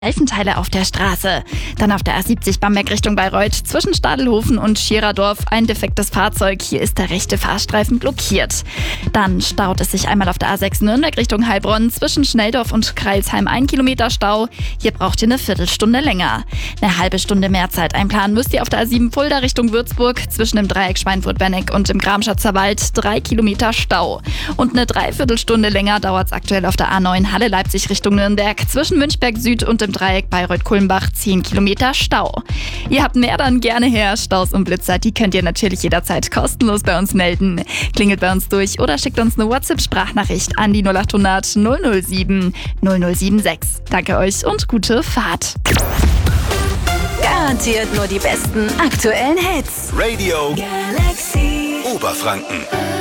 Reifenteile auf der Straße. Dann auf der A70 Bamberg Richtung Bayreuth zwischen Stadelhofen und Schiererdorf ein defektes Fahrzeug. Hier ist der rechte Fahrstreifen blockiert. Dann staut es sich einmal auf der A6 Nürnberg Richtung Heilbronn zwischen Schnelldorf und Kreilsheim 1 Kilometer Stau. Hier braucht ihr eine Viertelstunde länger. Eine halbe Stunde mehr Zeit einplanen müsst ihr auf der A7 Fulda Richtung Würzburg zwischen dem Dreieck Schweinfurt-Benneck und dem Gramschatzer Wald 3 Kilometer Stau. Und eine Dreiviertelstunde länger dauert es aktuell auf der A9 Halle-Leipzig Richtung Nürnberg zwischen Münchberg Süd und dem Dreieck Bayreuth-Kulmbach 10 Kilometer Stau. Ihr habt mehr, dann gerne her. Staus und Blitzer, die könnt ihr natürlich jederzeit kostenlos bei uns melden. Klingelt bei uns durch oder schickt uns eine WhatsApp-Sprachnachricht an die 0800 007 0076. Danke euch und gute Fahrt. Garantiert nur die besten aktuellen Hits. Radio Galaxy Oberfranken.